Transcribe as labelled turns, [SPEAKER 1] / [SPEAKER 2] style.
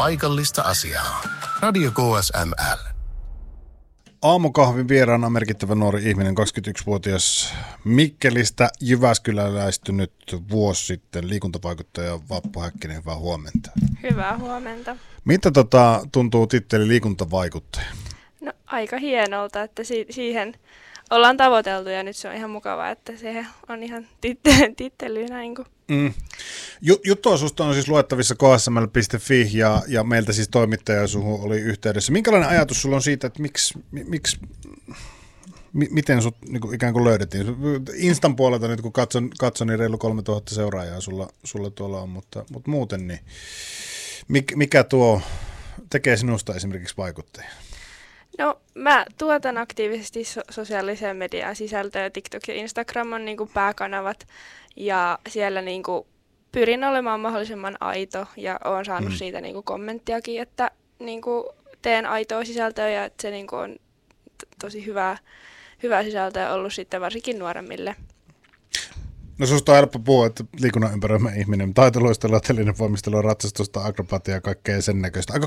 [SPEAKER 1] paikallista asiaa. Radio KSML.
[SPEAKER 2] Aamukahvin vieraana merkittävä nuori ihminen, 21-vuotias Mikkelistä, jyväskyläläistynyt vuosi sitten, liikuntavaikuttaja Vappu Häkkinen, hyvää huomenta.
[SPEAKER 3] Hyvää huomenta.
[SPEAKER 2] Mitä tuntuu titteli liikuntavaikuttaja?
[SPEAKER 3] No aika hienolta, että siihen ollaan tavoiteltu ja nyt se on ihan mukavaa, että se on ihan tittely näin kuin.
[SPEAKER 2] Juttua susta on siis luettavissa ksml.fi ja meiltä siis toimittaja suhun oli yhteydessä. Minkälainen ajatus sulla on siitä, että miten sut niin ikään kuin löydettiin? Instan puolelta nyt kun katson niin reilu 3000 seuraajaa sulla tuolla on, mutta muuten niin mikä tuo tekee sinusta esimerkiksi vaikuttajan?
[SPEAKER 3] No mä tuotan aktiivisesti sosiaaliseen mediaan sisältöä, TikTok ja Instagram on niin kuin pääkanavat ja siellä niin kuin pyrin olemaan mahdollisimman aito ja olen saanut siitä niin kuin kommenttiakin, että niin kuin teen aitoa sisältöä ja että se niin kuin on tosi hyvää sisältöä ollut sitten varsinkin nuoremmille.
[SPEAKER 2] No susta on helppo puhua, että liikunnan ympäröimä ihminen, taitoluistelua, telinevoimistelua, ratsastusta, akrobatiaa ja kaikkea sen näköistä. Aika